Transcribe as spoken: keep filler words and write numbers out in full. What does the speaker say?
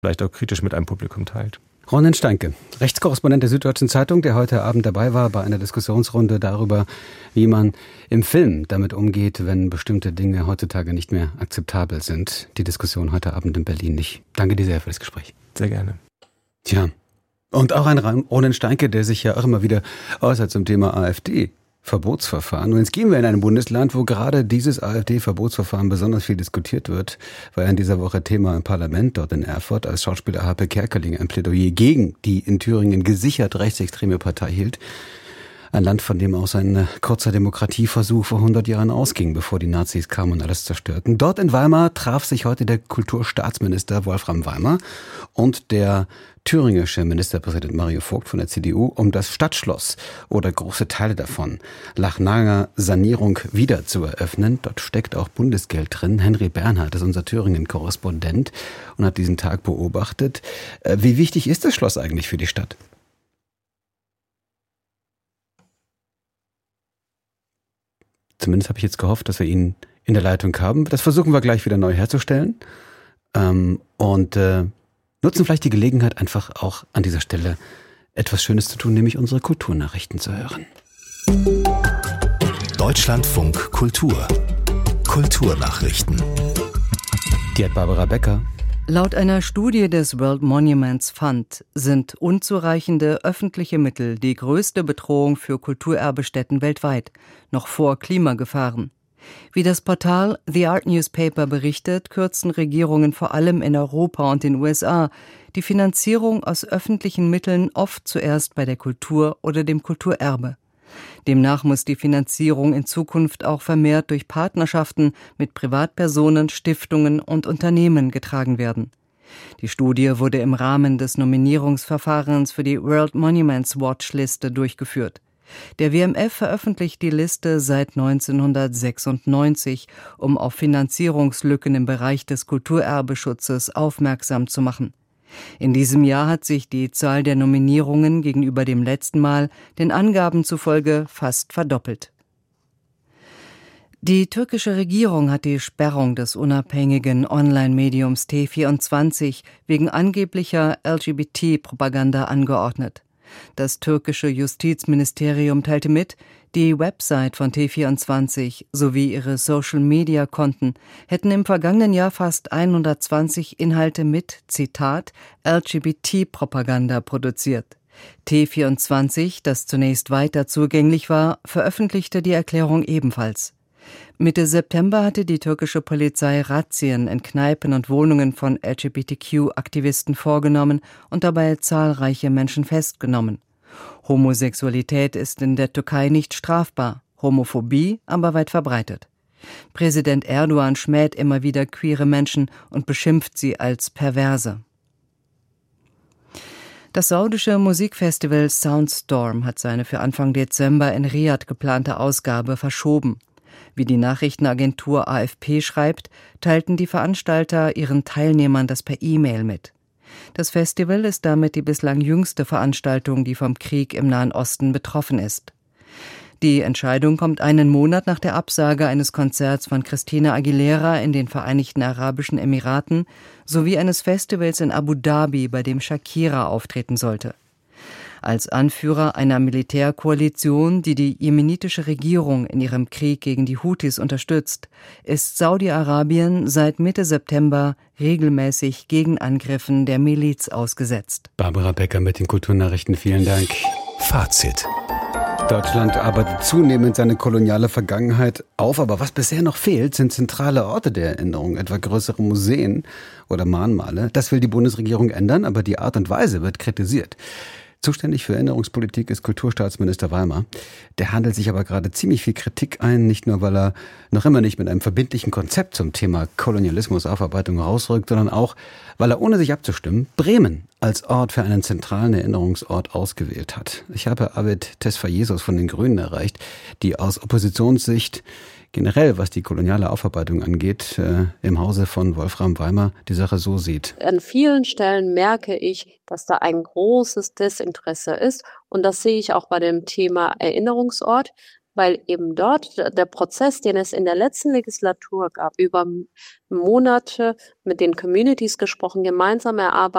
vielleicht auch kritisch mit einem Publikum teilt. Ronen Steinke, Rechtskorrespondent der Süddeutschen Zeitung, der heute Abend dabei war bei einer Diskussionsrunde darüber, wie man im Film damit umgeht, wenn bestimmte Dinge heutzutage nicht mehr akzeptabel sind. Die Diskussion heute Abend in Berlin nicht. Danke dir sehr für das Gespräch. Sehr gerne. Tja, und auch ein Ronen Steinke, der sich ja auch immer wieder äußert zum Thema AfD. Verbotsverfahren. Und jetzt gehen wir in ein Bundesland, wo gerade dieses AfD-Verbotsverfahren besonders viel diskutiert wird, war in dieser Woche Thema im Parlament dort in Erfurt, als Schauspieler Harpe Kerkeling ein Plädoyer gegen die in Thüringen gesichert rechtsextreme Partei hielt. Ein Land, von dem aus ein kurzer Demokratieversuch vor hundert Jahren ausging, bevor die Nazis kamen und alles zerstörten. Dort in Weimar traf sich heute der Kulturstaatsminister Wolfram Weimar und der thüringische Ministerpräsident Mario Vogt von der C D U, um das Stadtschloss oder große Teile davon nach langer Sanierung wieder zu eröffnen. Dort steckt auch Bundesgeld drin. Henry Bernhard ist unser Thüringen-Korrespondent und hat diesen Tag beobachtet. Wie wichtig ist das Schloss eigentlich für die Stadt? Zumindest habe ich jetzt gehofft, dass wir ihn in der Leitung haben. Das versuchen wir gleich wieder neu herzustellen. Ähm, und äh, nutzen vielleicht die Gelegenheit, einfach auch an dieser Stelle etwas Schönes zu tun, nämlich unsere Kulturnachrichten zu hören. Deutschlandfunk Kultur. Kulturnachrichten. Die hat Barbara Becker. Laut einer Studie des World Monuments Fund sind unzureichende öffentliche Mittel die größte Bedrohung für Kulturerbestätten weltweit, noch vor Klimagefahren. Wie das Portal The Art Newspaper berichtet, kürzen Regierungen vor allem in Europa und den U S A die Finanzierung aus öffentlichen Mitteln oft zuerst bei der Kultur oder dem Kulturerbe. Demnach muss die Finanzierung in Zukunft auch vermehrt durch Partnerschaften mit Privatpersonen, Stiftungen und Unternehmen getragen werden. Die Studie wurde im Rahmen des Nominierungsverfahrens für die World Monuments Watch Liste durchgeführt. Der W M F veröffentlicht die Liste seit neunzehnhundertsechsundneunzig, um auf Finanzierungslücken im Bereich des Kulturerbeschutzes aufmerksam zu machen. In diesem Jahr hat sich die Zahl der Nominierungen gegenüber dem letzten Mal den Angaben zufolge fast verdoppelt. Die türkische Regierung hat die Sperrung des unabhängigen Online-Mediums T vierundzwanzig wegen angeblicher L G B T-Propaganda angeordnet. Das türkische Justizministerium teilte mit, die Website von T vierundzwanzig sowie ihre Social-Media-Konten hätten im vergangenen Jahr fast hundertzwanzig Inhalte mit, Zitat, L G B T-Propaganda produziert. T vierundzwanzig, das zunächst weiter zugänglich war, veröffentlichte die Erklärung ebenfalls. Mitte September hatte die türkische Polizei Razzien in Kneipen und Wohnungen von L G B T Q-Aktivisten vorgenommen und dabei zahlreiche Menschen festgenommen. Homosexualität ist in der Türkei nicht strafbar, Homophobie aber weit verbreitet. Präsident Erdogan schmäht immer wieder queere Menschen und beschimpft sie als Perverse. Das saudische Musikfestival Soundstorm hat seine für Anfang Dezember in Riad geplante Ausgabe verschoben. Wie die Nachrichtenagentur A F P schreibt, teilten die Veranstalter ihren Teilnehmern das per E-Mail mit. Das Festival ist damit die bislang jüngste Veranstaltung, die vom Krieg im Nahen Osten betroffen ist. Die Entscheidung kommt einen Monat nach der Absage eines Konzerts von Christina Aguilera in den Vereinigten Arabischen Emiraten sowie eines Festivals in Abu Dhabi, bei dem Shakira auftreten sollte. Als Anführer einer Militärkoalition, die die jemenitische Regierung in ihrem Krieg gegen die Houthis unterstützt, ist Saudi-Arabien seit Mitte September regelmäßig Gegenangriffen der Miliz ausgesetzt. Barbara Becker mit den Kulturnachrichten, vielen Dank. Fazit. Deutschland arbeitet zunehmend seine koloniale Vergangenheit auf, aber was bisher noch fehlt, sind zentrale Orte der Erinnerung, etwa größere Museen oder Mahnmale. Das will die Bundesregierung ändern, aber die Art und Weise wird kritisiert. Zuständig für Erinnerungspolitik ist Kulturstaatsminister Weimar. Der handelt sich aber gerade ziemlich viel Kritik ein, nicht nur, weil er noch immer nicht mit einem verbindlichen Konzept zum Thema Kolonialismusaufarbeitung rausrückt, sondern auch, weil er, ohne sich abzustimmen, Bremen als Ort für einen zentralen Erinnerungsort ausgewählt hat. Ich habe Arvid Tesfayesus von den Grünen erreicht, die aus Oppositionssicht generell, was die koloniale Aufarbeitung angeht, äh, im Hause von Wolfram Weimar die Sache so sieht. An vielen Stellen merke ich, dass da ein großes Desinteresse ist. Und das sehe ich auch bei dem Thema Erinnerungsort, weil eben dort der Prozess, den es in der letzten Legislatur gab, über Monate mit den Communities gesprochen, gemeinsam erarbeitet,